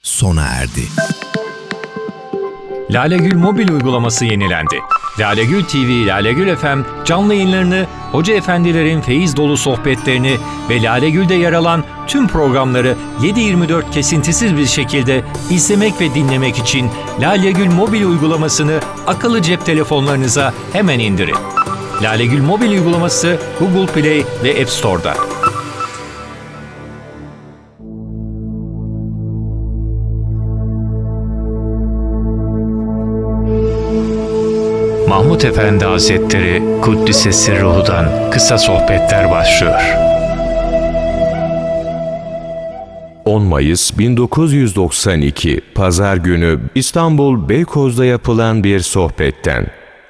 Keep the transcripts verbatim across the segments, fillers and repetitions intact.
sona erdi. Lalegül mobil uygulaması yenilendi. Lalegül T V, Lalegül F M canlı yayınlarını, hoca efendilerin feyiz dolu sohbetlerini ve Lalegül'de yer alan tüm programları yedi yirmi dört kesintisiz bir şekilde izlemek ve dinlemek için Lalegül mobil uygulamasını akıllı cep telefonlarınıza hemen indirin. Lalegül mobil uygulaması Google Play ve App Store'da. Mahmud Efendi Hazretleri Kuddise Ruhu'dan kısa sohbetler başlıyor. on Mayıs bin dokuz yüz doksan iki Pazar günü İstanbul Beykoz'da yapılan bir sohbetten.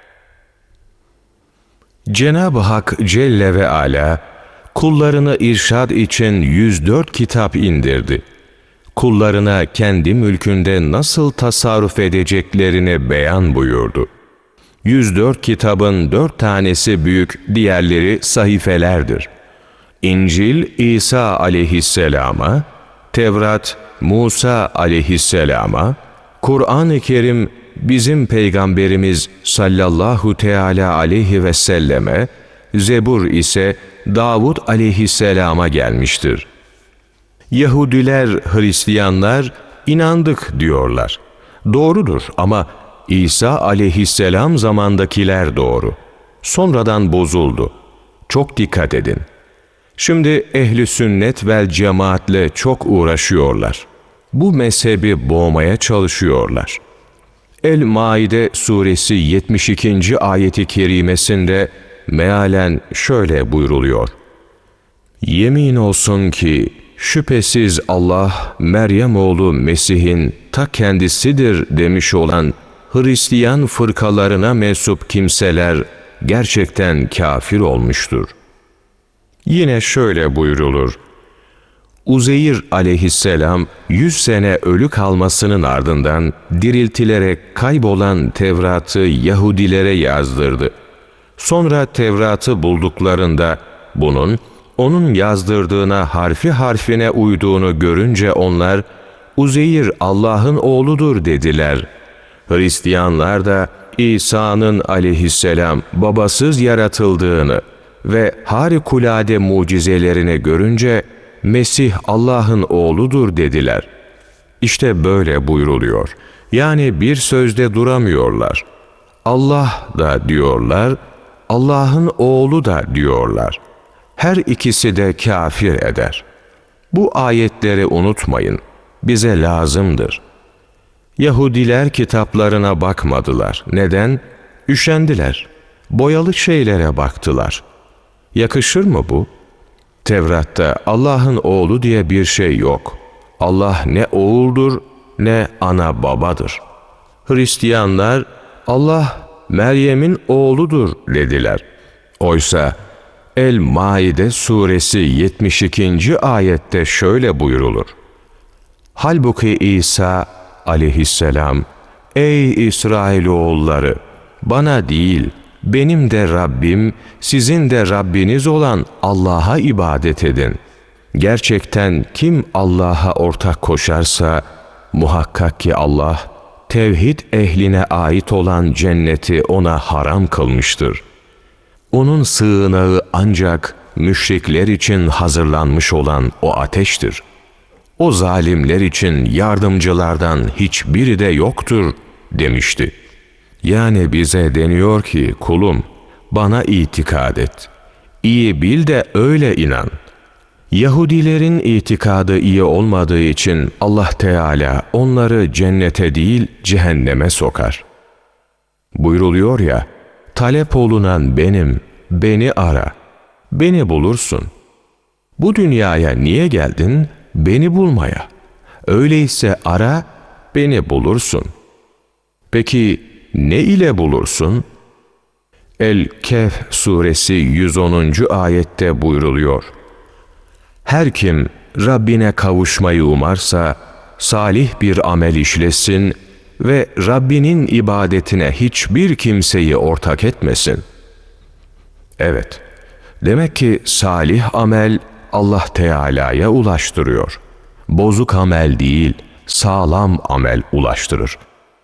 Cenab-ı Hak Celle ve Ala kullarını irşad için yüz dört kitap indirdi. Kullarına kendi mülkünde nasıl tasarruf edeceklerini beyan buyurdu. yüz dört kitabın dört tanesi büyük, diğerleri sahifelerdir. İncil İsa aleyhisselama, Tevrat Musa aleyhisselama, Kur'an-ı Kerim bizim Peygamberimiz sallallahu teala aleyhi ve selleme, Zebur ise Davud aleyhisselama gelmiştir. Yahudiler, Hristiyanlar inandık diyorlar. Doğrudur ama İsa aleyhisselam zamandakiler doğru. Sonradan bozuldu. Çok dikkat edin. Şimdi ehli sünnet vel cemaatle çok uğraşıyorlar. Bu mezhebi boğmaya çalışıyorlar. El-Maide suresi yetmiş ikinci ayeti kerimesinde mealen şöyle buyruluyor. Yemin olsun ki şüphesiz Allah Meryem oğlu Mesih'in ta kendisidir demiş olan Hristiyan fırkalarına mensup kimseler gerçekten kafir olmuştur. Yine şöyle buyrulur. Uzeyr aleyhisselam yüz sene ölü kalmasının ardından diriltilerek kaybolan Tevrat'ı Yahudilere yazdırdı. Sonra Tevrat'ı bulduklarında bunun onun yazdırdığına harfi harfine uyduğunu görünce onlar Uzeyr Allah'ın oğludur dediler. Hristiyanlar da İsa'nın aleyhisselam babasız yaratıldığını ve harikulade mucizelerini görünce Mesih Allah'ın oğludur dediler. İşte böyle buyruluyor. Yani bir sözde duramıyorlar. Allah da diyorlar, Allah'ın oğlu da diyorlar. Her ikisi de kafir eder. Bu ayetleri unutmayın, bize lazımdır. Yahudiler kitaplarına bakmadılar. Neden? Üşendiler. Boyalı şeylere baktılar. Yakışır mı bu? Tevrat'ta Allah'ın oğlu diye bir şey yok. Allah ne oğuldur ne ana babadır. Hristiyanlar Allah Meryem'in oğludur dediler. Oysa El-Maide suresi yetmiş ikinci ayette şöyle buyrulur. Halbuki İsa aleyhisselam, ey İsrailoğulları, bana değil, benim de Rabbim, sizin de Rabbiniz olan Allah'a ibadet edin. Gerçekten kim Allah'a ortak koşarsa, muhakkak ki Allah, tevhid ehline ait olan cenneti ona haram kılmıştır. Onun sığınağı ancak müşrikler için hazırlanmış olan o ateştir. O zalimler için yardımcılardan hiçbiri de yoktur demişti. Yani bize deniyor ki kulum bana itikad et. İyi bil de öyle inan. Yahudilerin itikadı iyi olmadığı için Allah Teala onları cennete değil cehenneme sokar. Buyruluyor ya, talep olunan benim, beni ara, beni bulursun. Bu dünyaya niye geldin? Beni bulmaya. Öyleyse ara, beni bulursun. Peki ne ile bulursun? El-Kehf suresi yüz onuncu ayette buyruluyor. Her kim Rabbine kavuşmayı umarsa salih bir amel işlesin ve Rabbinin ibadetine hiçbir kimseyi ortak etmesin. Evet, demek ki salih amel Allah Teala'ya ulaştırıyor. Bozuk amel değil, sağlam amel ulaştırır.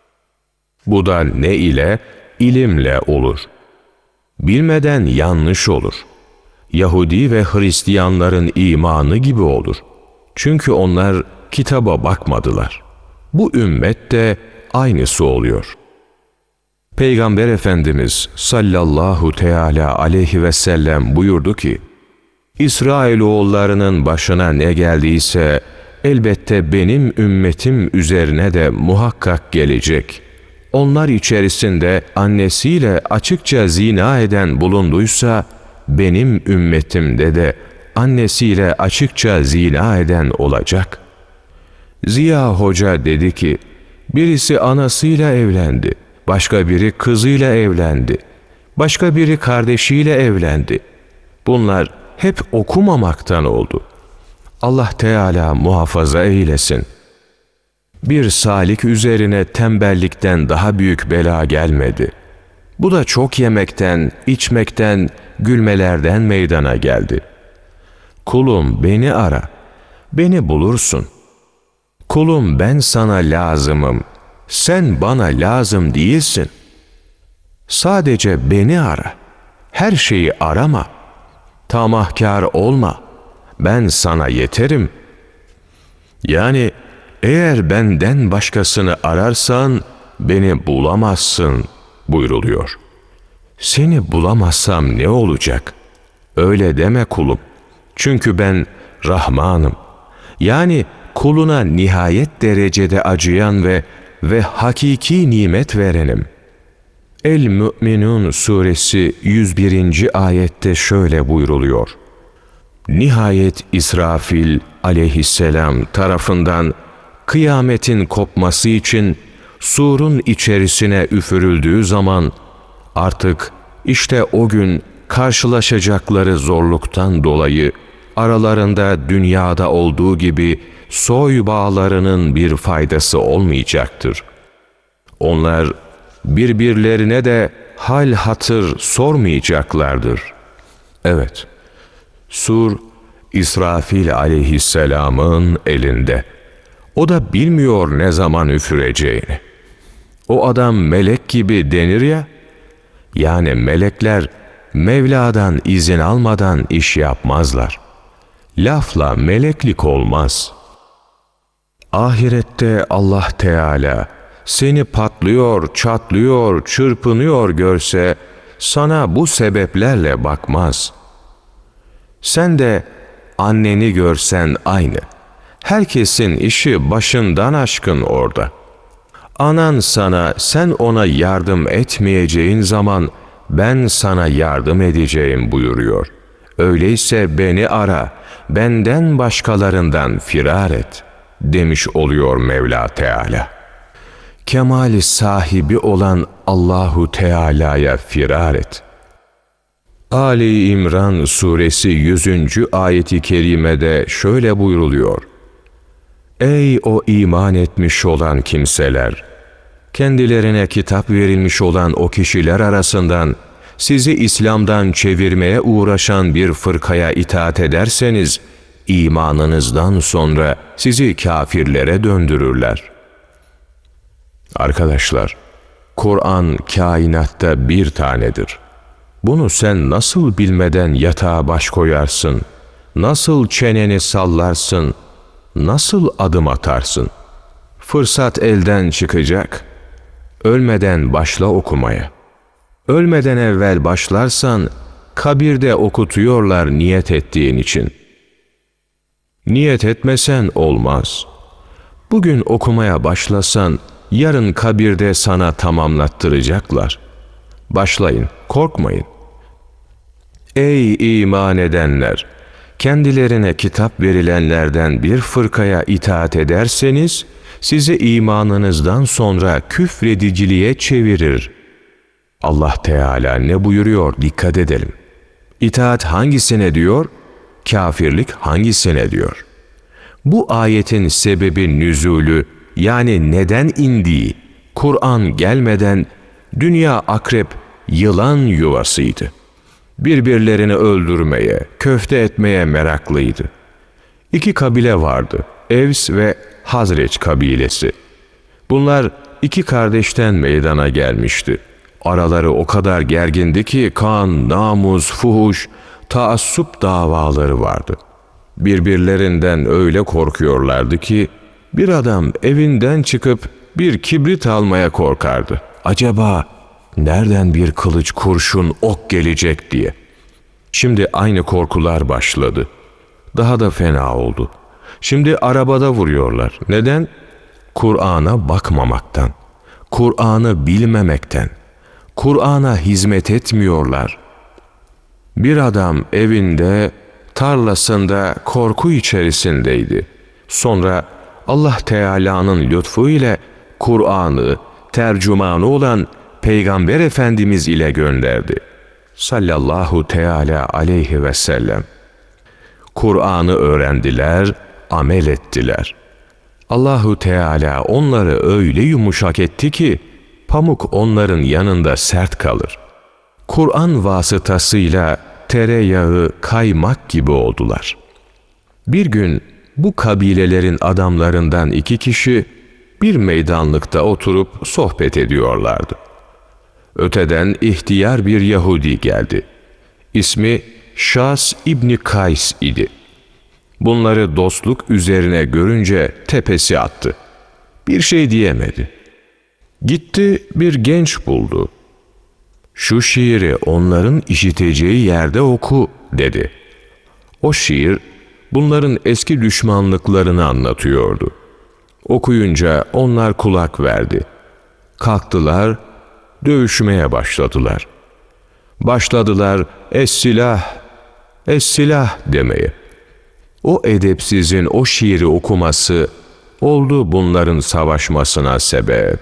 Bu da ne ile? İlimle olur. Bilmeden yanlış olur. Yahudi ve Hristiyanların imanı gibi olur. Çünkü onlar kitaba bakmadılar. Bu ümmet de aynısı oluyor. Peygamber Efendimiz sallallahu teala aleyhi ve sellem buyurdu ki, İsrailoğullarının başına ne geldiyse elbette benim ümmetim üzerine de muhakkak gelecek. Onlar içerisinde annesiyle açıkça zina eden bulunduysa, benim ümmetimde de annesiyle açıkça zina eden olacak. Ziya Hoca dedi ki, birisi anasıyla evlendi, başka biri kızıyla evlendi, başka biri kardeşiyle evlendi. Bunlar hep okumamaktan oldu. Allah Teala muhafaza eylesin. Bir salik üzerine tembellikten daha büyük bela gelmedi. Bu da çok yemekten, içmekten, gülmelerden meydana geldi. Kulum beni ara, beni bulursun. Kulum ben sana lazımım, sen bana lazım değilsin. Sadece beni ara, her şeyi arama. Tamahkar olma, ben sana yeterim. Yani eğer benden başkasını ararsan beni bulamazsın buyruluyor. Seni bulamazsam ne olacak? Öyle deme kulum. Çünkü ben Rahmanım. Yani kuluna nihayet derecede acıyan ve ve hakiki nimet verenim. El-Mü'minun suresi yüz birinci ayette şöyle buyruluyor. Nihayet İsrafil aleyhisselam tarafından kıyametin kopması için surun içerisine üfürüldüğü zaman artık işte o gün karşılaşacakları zorluktan dolayı aralarında dünyada olduğu gibi soy bağlarının bir faydası olmayacaktır. Onlar birbirlerine de hal hatır sormayacaklardır. Evet, sur İsrafil aleyhisselamın elinde. O da bilmiyor ne zaman üfüreceğini. O adam melek gibi denir ya, yani melekler Mevla'dan izin almadan iş yapmazlar. Lafla meleklik olmaz. Ahirette Allah Teala seni patlıyor, çatlıyor, çırpınıyor görse sana bu sebeplerle bakmaz. Sen de anneni görsen aynı. Herkesin işi başından aşkın orada. Anan sana, sen ona yardım etmeyeceğin zaman ben sana yardım edeceğim buyuruyor. Öyleyse beni ara, benden başkalarından firar et demiş oluyor Mevla Teala. Kemali sahibi olan Allahu Teala'ya firar et. Ali İmran suresi yüzüncü ayeti kerimede şöyle buyruluyor. Ey o iman etmiş olan kimseler! Kendilerine kitap verilmiş olan o kişiler arasından sizi İslam'dan çevirmeye uğraşan bir fırkaya itaat ederseniz, imanınızdan sonra sizi kafirlere döndürürler. Arkadaşlar, Kur'an kainatta bir tanedir. Bunu sen nasıl bilmeden yatağa baş koyarsın, nasıl çeneni sallarsın, nasıl adım atarsın? Fırsat elden çıkacak. Ölmeden başla okumaya. Ölmeden evvel başlarsan, kabirde okutuyorlar niyet ettiğin için. Niyet etmesen olmaz. Bugün okumaya başlasan, yarın kabirde sana tamamlattıracaklar. Başlayın, korkmayın. Ey iman edenler! Kendilerine kitap verilenlerden bir fırkaya itaat ederseniz, sizi imanınızdan sonra küfrediciliğe çevirir. Allah Teala ne buyuruyor? Dikkat edelim. İtaat hangisine diyor? Kafirlik hangisine diyor? Bu ayetin sebebi nüzulü, yani neden indiği, Kur'an gelmeden dünya akrep, yılan yuvasıydı. Birbirlerini öldürmeye, köfte etmeye meraklıydı. İki kabile vardı, Evs ve Hazreç kabilesi. Bunlar iki kardeşten meydana gelmişti. Araları o kadar gergindi ki kan, namus, fuhuş, taassup davaları vardı. Birbirlerinden öyle korkuyorlardı ki bir adam evinden çıkıp bir kibrit almaya korkardı. Acaba nereden bir kılıç, kurşun, ok gelecek diye. Şimdi aynı korkular başladı. Daha da fena oldu. Şimdi arabada vuruyorlar. Neden? Kur'an'a bakmamaktan, Kur'an'ı bilmemekten, Kur'an'a hizmet etmiyorlar. Bir adam evinde, tarlasında korku içerisindeydi. Sonra Allah Teala'nın lütfu ile Kur'an'ı, tercümanı olan Peygamber Efendimiz ile gönderdi. Sallallahu teala aleyhi ve sellem. Kur'an'ı öğrendiler, amel ettiler. Allahu Teala onları öyle yumuşak etti ki pamuk onların yanında sert kalır. Kur'an vasıtasıyla tereyağı, kaymak gibi oldular. Bir gün bu kabilelerin adamlarından iki kişi bir meydanlıkta oturup sohbet ediyorlardı. Öteden ihtiyar bir Yahudi geldi. İsmi Şas İbni Kays idi. Bunları dostluk üzerine görünce tepesi attı. Bir şey diyemedi. Gitti bir genç buldu. Şu şiiri onların işiteceği yerde oku dedi. O şiir bunların eski düşmanlıklarını anlatıyordu. Okuyunca onlar kulak verdi. Kalktılar, dövüşmeye başladılar. Başladılar es-silah, es-silah demeye. O edepsizin o şiiri okuması oldu bunların savaşmasına sebep.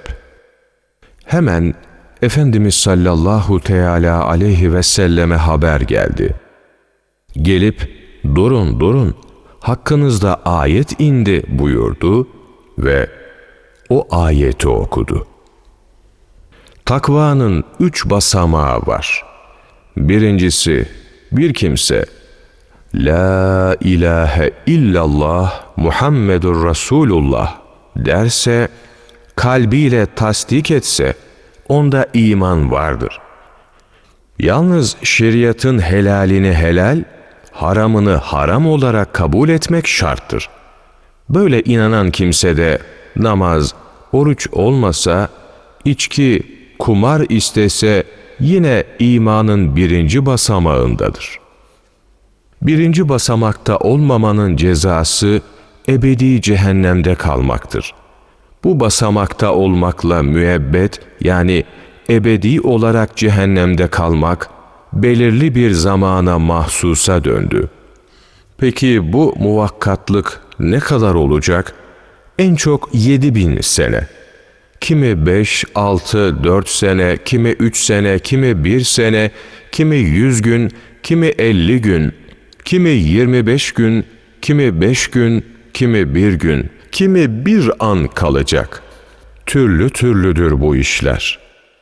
Hemen Efendimiz sallallahu teala aleyhi ve selleme haber geldi. Gelip durun durun hakkınızda ayet indi buyurdu ve o ayeti okudu. Takvanın üç basamağı var. Birincisi, bir kimse La ilahe illallah Muhammedur Resulullah derse, kalbiyle tasdik etse, onda iman vardır. Yalnız şeriatın helalini helal, haramını haram olarak kabul etmek şarttır. Böyle inanan kimse de namaz, oruç olmasa, içki, kumar istese yine imanın birinci basamağındadır. Birinci basamakta olmamanın cezası ebedi cehennemde kalmaktır. Bu basamakta olmakla müebbet yani ebedi olarak cehennemde kalmak belirli bir zamana mahsusa döndü. Peki bu muvakkatlık ne kadar olacak? En çok yedi bin sene. Kimi beş, altı, dört sene, kimi üç sene, kimi bir sene, kimi yüz gün, kimi elli gün, kimi yirmi beş gün, kimi beş gün, kimi bir gün, kimi bir an kalacak. Türlü türlüdür bu işler.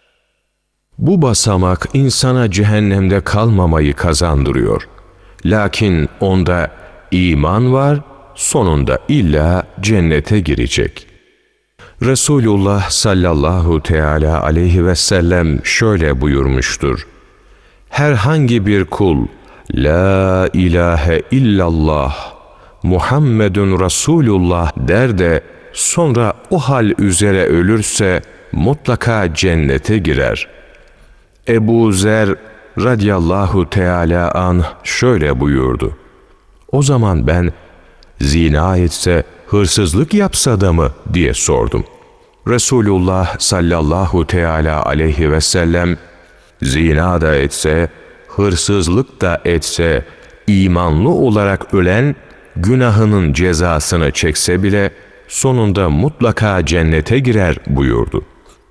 Bu basamak insana cehennemde kalmamayı kazandırıyor. Lakin onda iman var, sonunda illa cennete girecek. Resulullah sallallahu teala aleyhi ve sellem şöyle buyurmuştur. Herhangi bir kul La ilahe illallah Muhammedun Resulullah der de sonra o hal üzere ölürse mutlaka cennete girer. Ebu Zer radiyallahu teala anh şöyle buyurdu. O zaman ben zina etse, hırsızlık yapsa da mı diye sordum. Resulullah sallallahu teala aleyhi ve sellem zina da etse, hırsızlık da etse, imanlı olarak ölen günahının cezasını çekse bile sonunda mutlaka cennete girer buyurdu.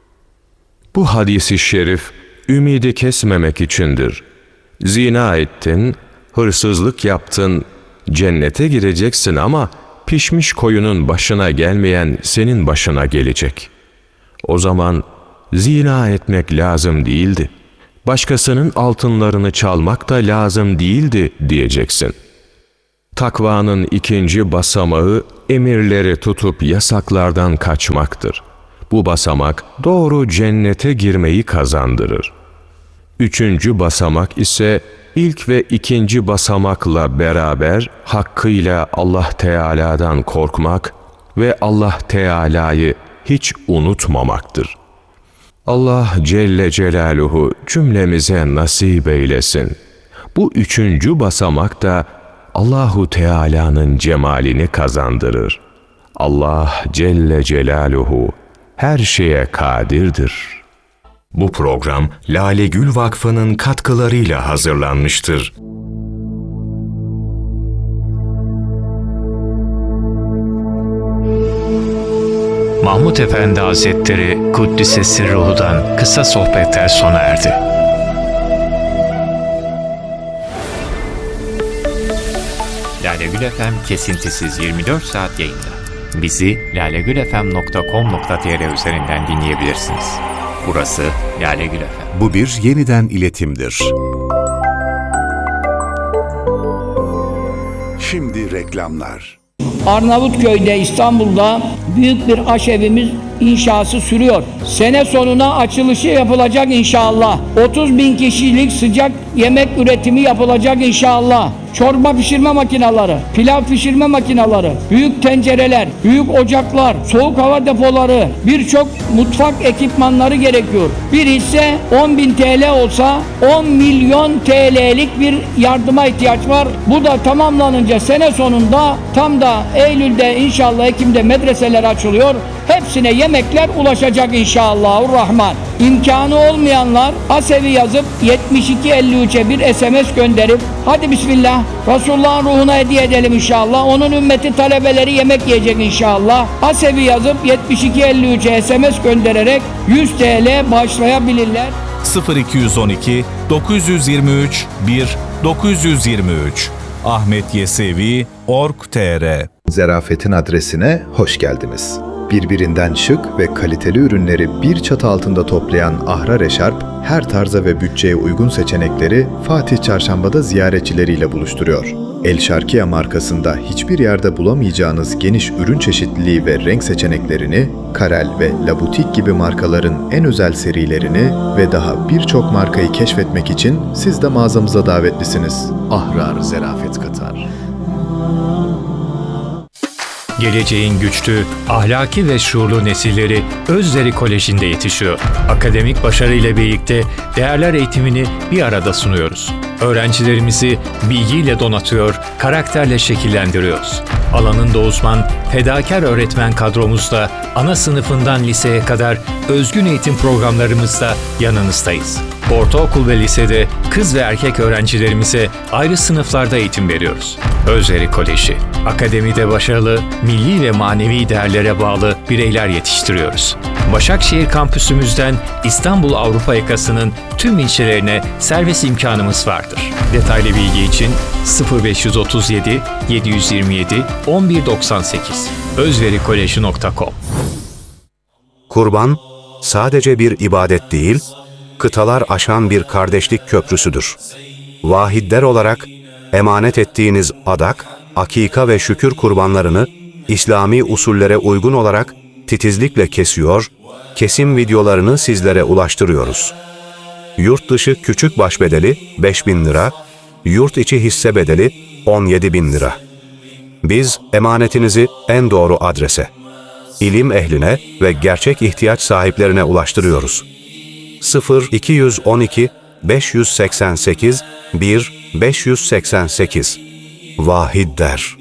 Bu hadis-i şerif ümidi kesmemek içindir. Zina ettin, hırsızlık yaptın, cennete gireceksin ama pişmiş koyunun başına gelmeyen senin başına gelecek. O zaman zina etmek lazım değildi. Başkasının altınlarını çalmak da lazım değildi diyeceksin. Takvanın ikinci basamağı emirleri tutup yasaklardan kaçmaktır. Bu basamak doğru cennete girmeyi kazandırır. Üçüncü basamak ise ilk ve ikinci basamakla beraber hakkıyla Allah Teala'dan korkmak ve Allah Teala'yı hiç unutmamaktır. Allah Celle Celaluhu cümlemize nasip eylesin. Bu üçüncü basamak da Allahu Teala'nın cemalini kazandırır. Allah Celle Celaluhu her şeye kadirdir. Bu program Lale Gül Vakfı'nın katkılarıyla hazırlanmıştır. Mahmud Efendi Hazretleri Kuddise Sirruhu'dan kısa sohbetler sona erdi. Lale Gül F M kesintisiz yirmi dört saat yayında. Bizi lalegülfm nokta com nokta tr üzerinden dinleyebilirsiniz. Burası Lale Gül F M. Bu bir yeniden iletimdir. Şimdi reklamlar. Arnavutköy'de, İstanbul'da büyük bir aşevimiz inşası sürüyor. Sene sonuna açılışı yapılacak inşallah. otuz bin kişilik sıcak yemek üretimi yapılacak inşallah. Çorba pişirme makineleri, pilav pişirme makineleri, büyük tencereler, büyük ocaklar, soğuk hava depoları, birçok mutfak ekipmanları gerekiyor. Bir hisse on bin T L olsa on milyon T L'lik bir yardıma ihtiyaç var. Bu da tamamlanınca sene sonunda tam da Eylül'de inşallah Ekim'de medreseler açılıyor. Hepsine yemekler ulaşacak inşallahurrahman. İmkanı olmayanlar Asevi yazıp yetmiş iki elli üçe bir S M S gönderip hadi bismillah Resulullah'ın ruhuna hediye edelim inşallah. Onun ümmeti talebeleri yemek yiyecek inşallah. Asevi yazıp yetmiş iki elli üçe S M S göndererek yüz T L bağışlayabilirler. sıfır iki on iki dokuz yirmi üç bir dokuz yirmi üç Ahmet Yesevi nokta org nokta tr Zerafet'in adresine hoş geldiniz. Birbirinden şık ve kaliteli ürünleri bir çatı altında toplayan Ahrar Eşarp, her tarza ve bütçeye uygun seçenekleri Fatih Çarşamba'da ziyaretçileriyle buluşturuyor. El Şarkiye markasında hiçbir yerde bulamayacağınız geniş ürün çeşitliliği ve renk seçeneklerini, Karel ve La Boutique gibi markaların en özel serilerini ve daha birçok markayı keşfetmek için siz de mağazamıza davetlisiniz. Ahrar Zerafet Katar. Geleceğin güçlü, ahlaki ve şuurlu nesilleri Özleri Koleji'nde yetişiyor. Akademik başarıyla birlikte değerler eğitimini bir arada sunuyoruz. Öğrencilerimizi bilgiyle donatıyor, karakterle şekillendiriyoruz. Alanında uzman, fedakar öğretmen kadromuzla ana sınıfından liseye kadar özgün eğitim programlarımızda yanınızdayız. Ortaokul ve lisede kız ve erkek öğrencilerimize ayrı sınıflarda eğitim veriyoruz. Özleri Koleji, akademide başarılı, milli ve manevi değerlere bağlı bireyler yetiştiriyoruz. Başakşehir kampüsümüzden İstanbul Avrupa yakasının tüm ilçelerine servis imkanımız vardır. Detaylı bilgi için sıfır beş otuz yedi yedi yirmi yedi on bir doksan sekiz özverikoleji nokta com. Kurban sadece bir ibadet değil, kıtalar aşan bir kardeşlik köprüsüdür. Vahidler olarak emanet ettiğiniz adak, akika ve şükür kurbanlarını İslami usullere uygun olarak titizlikle kesiyor, kesim videolarını sizlere ulaştırıyoruz. Yurt dışı küçük baş bedeli beş bin lira, yurt içi hisse bedeli on yedi bin lira. Biz emanetinizi en doğru adrese, ilim ehline ve gerçek ihtiyaç sahiplerine ulaştırıyoruz. sıfır iki on iki beş seksen sekiz bir beş seksen sekiz Vahidler.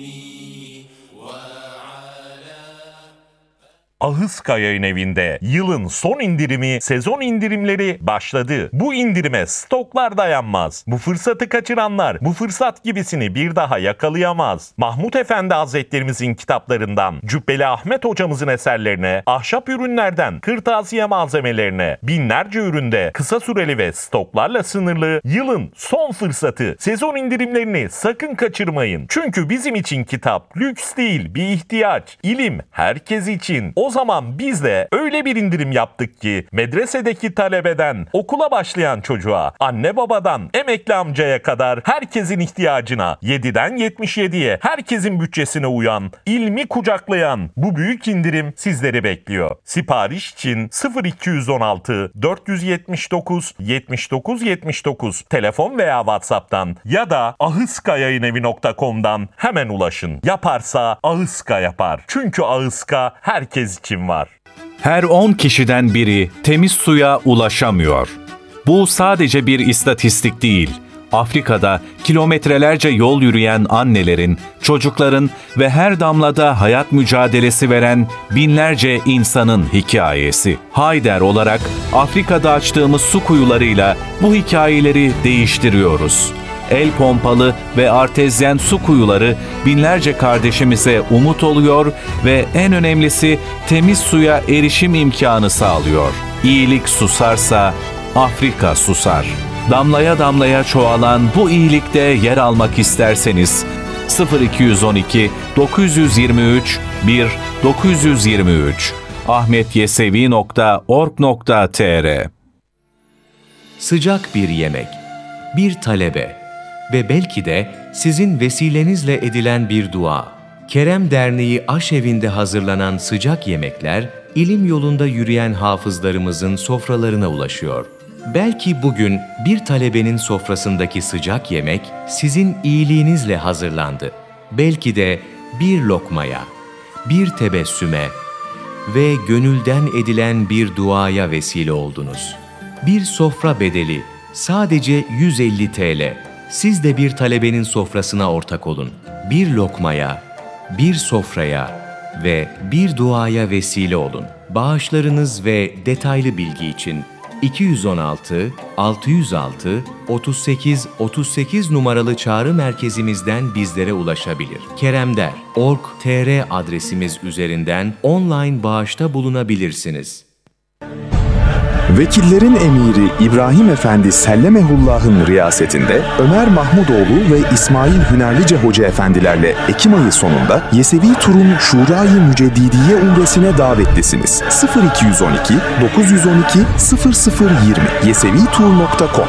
Ahıska Yayın Evi'nde yılın son indirimi, sezon indirimleri başladı. Bu indirime stoklar dayanmaz. Bu fırsatı kaçıranlar bu fırsat gibisini bir daha yakalayamaz. Mahmud Efendi Hazretlerimizin kitaplarından Cübbeli Ahmet hocamızın eserlerine, ahşap ürünlerden kırtasiye malzemelerine, binlerce üründe kısa süreli ve stoklarla sınırlı yılın son fırsatı. Sezon indirimlerini sakın kaçırmayın. Çünkü bizim için kitap lüks değil, bir ihtiyaç. İlim herkes için. O O zaman biz de öyle bir indirim yaptık ki medresedeki talebeden okula başlayan çocuğa, anne babadan emekli amcaya kadar herkesin ihtiyacına, yediden yetmiş yediye herkesin bütçesine uyan, ilmi kucaklayan bu büyük indirim sizleri bekliyor. Sipariş için sıfır iki yüz on altı dört yüz yetmiş dokuz yetmiş dokuz yetmiş dokuz telefon veya WhatsApp'tan ya da ahıskayayınevi nokta com'dan hemen ulaşın. Yaparsa Ahıska yapar. Çünkü Ahıska herkes için var. Her on kişiden biri temiz suya ulaşamıyor. Bu sadece bir istatistik değil. Afrika'da kilometrelerce yol yürüyen annelerin, çocukların ve her damlada hayat mücadelesi veren binlerce insanın hikayesi. Hayder olarak Afrika'da açtığımız su kuyularıyla bu hikayeleri değiştiriyoruz. El pompalı ve artezyen su kuyuları binlerce kardeşimize umut oluyor ve en önemlisi temiz suya erişim imkanı sağlıyor. İyilik susarsa Afrika susar. Damlaya damlaya çoğalan bu iyilikte yer almak isterseniz sıfır iki yüz on iki dokuz yüz yirmi üç bir dokuz yüz yirmi üç ahmetyesevi nokta org nokta tr. Sıcak bir yemek, bir talebe ve belki de sizin vesilenizle edilen bir dua. Kerem Derneği Aşevi'nde hazırlanan sıcak yemekler, ilim yolunda yürüyen hafızlarımızın sofralarına ulaşıyor. Belki bugün bir talebenin sofrasındaki sıcak yemek sizin iyiliğinizle hazırlandı. Belki de bir lokmaya, bir tebessüme ve gönülden edilen bir duaya vesile oldunuz. Bir sofra bedeli sadece yüz elli TL. Siz de bir talebenin sofrasına ortak olun. Bir lokmaya, bir sofraya ve bir duaya vesile olun. Bağışlarınız ve detaylı bilgi için iki yüz on altı altı yüz altı otuz sekiz otuz sekiz numaralı çağrı merkezimizden bizlere ulaşabilir. keremder nokta org nokta tr adresimiz üzerinden online bağışta bulunabilirsiniz. Vekillerin emiri İbrahim Efendi Sellemehullah'ın riyasetinde Ömer Mahmudoğlu ve İsmail Hünerlice Hoca Efendilerle Ekim ayı sonunda Yesevi Tur'un Şura-i Müceddidiye Umresine davetlisiniz. sıfır iki yüz on iki dokuz yüz on iki sıfır sıfır yirmi yesevitur nokta com.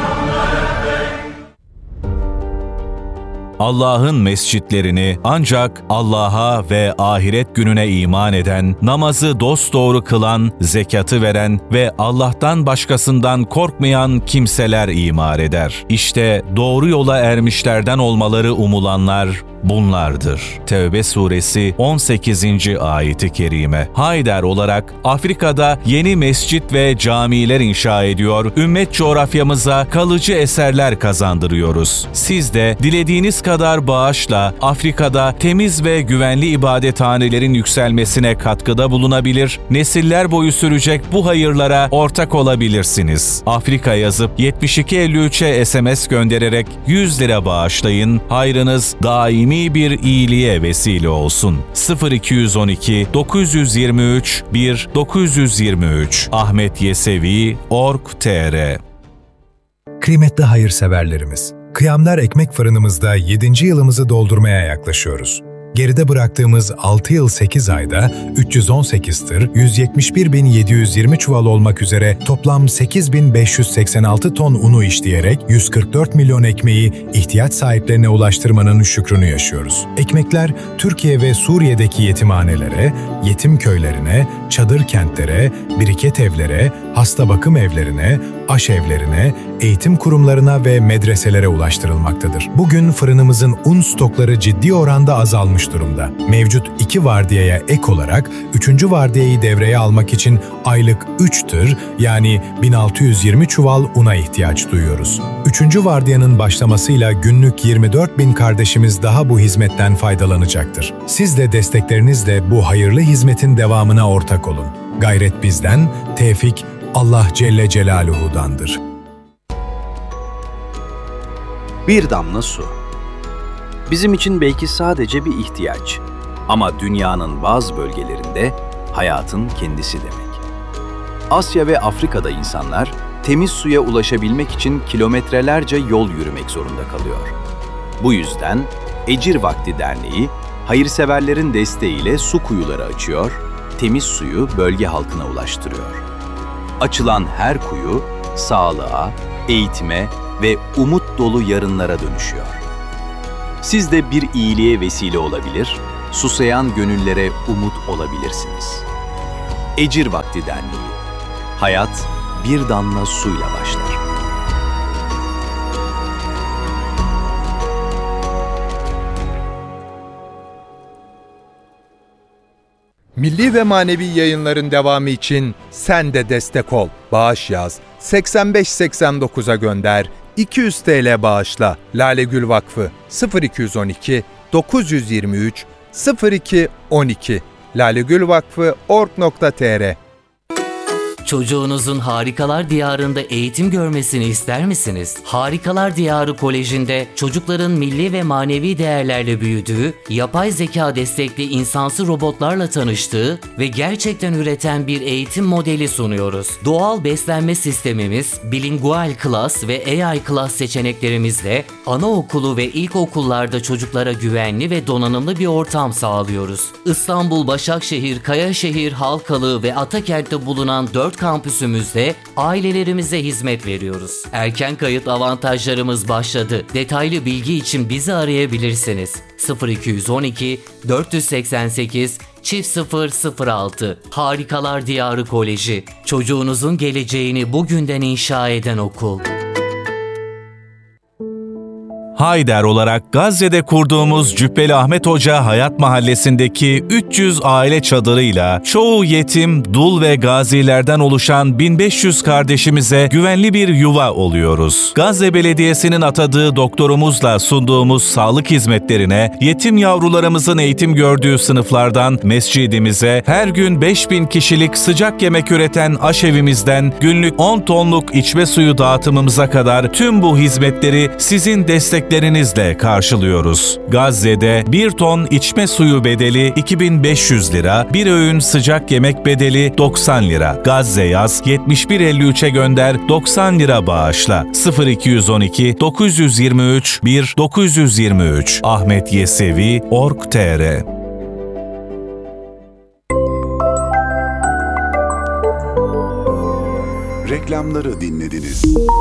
Allah'ın mescitlerini ancak Allah'a ve ahiret gününe iman eden, namazı dosdoğru kılan, zekatı veren ve Allah'tan başkasından korkmayan kimseler imar eder. İşte doğru yola ermişlerden olmaları umulanlar bunlardır. Tevbe suresi on sekizinci ayeti kerime. Hayder olarak Afrika'da yeni mescit ve camiler inşa ediyor, ümmet coğrafyamıza kalıcı eserler kazandırıyoruz. Siz de dilediğiniz kadar bağışla Afrika'da temiz ve güvenli ibadethanelerin yükselmesine katkıda bulunabilir, nesiller boyu sürecek bu hayırlara ortak olabilirsiniz. Afrika yazıp yetmiş iki elli üçe S M S göndererek yüz lira bağışlayın, hayrınız daimi bir iyiliğe vesile olsun. sıfır iki yüz on iki dokuz yüz yirmi üç bir dokuz yüz yirmi üç ahmetyesevi nokta org nokta tr. Kıymetli hayırseverlerimiz, Kıyamlar Ekmek Fırınımızda yedinci yılımızı doldurmaya yaklaşıyoruz. Geride bıraktığımız altı yıl sekiz ayda üç yüz on sekiz tır, yüz yetmiş bir bin yedi yüz yirmi çuval olmak üzere toplam sekiz bin beş yüz seksen altı ton unu işleyerek yüz kırk dört milyon ekmeği ihtiyaç sahiplerine ulaştırmanın şükrünü yaşıyoruz. Ekmekler Türkiye ve Suriye'deki yetimhanelere, yetim köylerine, çadır kentlere, biriket evlere, hasta bakım evlerine, aşevlerine, eğitim kurumlarına ve medreselere ulaştırılmaktadır. Bugün fırınımızın un stokları ciddi oranda azalmış durumda. Mevcut iki vardiyaya ek olarak üçüncü vardiyayı devreye almak için aylık üç tır yani bin altı yüz yirmi çuval una ihtiyaç duyuyoruz. üçüncü vardiyanın başlamasıyla günlük yirmi dört bin kardeşimiz daha bu hizmetten faydalanacaktır. Siz de desteklerinizle bu hayırlı hizmetin devamına ortak olun. Gayret bizden, tevfik Allah Celle Celaluhu'dandır. Bir damla su. Bizim için belki sadece bir ihtiyaç ama dünyanın bazı bölgelerinde hayatın kendisi demek. Asya ve Afrika'da insanlar temiz suya ulaşabilmek için kilometrelerce yol yürümek zorunda kalıyor. Bu yüzden Ecir Vakti Derneği hayırseverlerin desteğiyle su kuyuları açıyor, temiz suyu bölge halkına ulaştırıyor. Açılan her kuyu sağlığa, eğitime ve umut dolu yarınlara dönüşüyor. Siz de bir iyiliğe vesile olabilir, susayan gönüllere umut olabilirsiniz. Ecir Vakti Derneği. Hayat bir damla suyla başlar. Milli ve manevi yayınların devamı için sen de destek ol. Bağış yaz, seksen beş seksen dokuza gönder, iki yüz TL bağışla. Lale Gül Vakfı sıfır iki yüz on iki dokuz yüz yirmi üç sıfır iki on iki lalegülvakfı nokta org nokta tr. Çocuğunuzun Harikalar Diyarı'nda eğitim görmesini ister misiniz? Harikalar Diyarı Koleji'nde çocukların milli ve manevi değerlerle büyüdüğü, yapay zeka destekli insansı robotlarla tanıştığı ve gerçekten üreten bir eğitim modeli sunuyoruz. Doğal beslenme sistemimiz, bilingual class ve A I class seçeneklerimizle anaokulu ve ilkokullarda çocuklara güvenli ve donanımlı bir ortam sağlıyoruz. İstanbul, Başakşehir, Kayaşehir, Halkalı ve Atakent'te bulunan dört kampüsümüzde ailelerimize hizmet veriyoruz. Erken kayıt avantajlarımız başladı. Detaylı bilgi için bizi arayabilirsiniz. sıfır iki on iki dört seksen sekiz sıfır sıfır altı Harikalar Diyarı Koleji. Çocuğunuzun geleceğini bugünden inşa eden okul. Hayder olarak Gazze'de kurduğumuz Cübbeli Ahmet Hoca Hayat Mahallesi'ndeki üç yüz aile çadırıyla çoğu yetim, dul ve gazilerden oluşan bin beş yüz kardeşimize güvenli bir yuva oluyoruz. Gazze Belediyesi'nin atadığı doktorumuzla sunduğumuz sağlık hizmetlerine, yetim yavrularımızın eğitim gördüğü sınıflardan mescidimize, her gün beş bin kişilik sıcak yemek üreten aşevimizden günlük on tonluk içme suyu dağıtımımıza kadar tüm bu hizmetleri sizin destek lerinizle karşılıyoruz. Gazze'de bir ton içme suyu bedeli iki bin beş yüz lira, bir öğün sıcak yemek bedeli doksan lira. Gazze yaz, yetmiş bir elli üçe gönder, doksan lira bağışla. sıfır iki on iki dokuz yüz yirmi üç bir dokuz yüz yirmi üç Ahmet Yesevi nokta org nokta tr. Reklamları dinlediniz.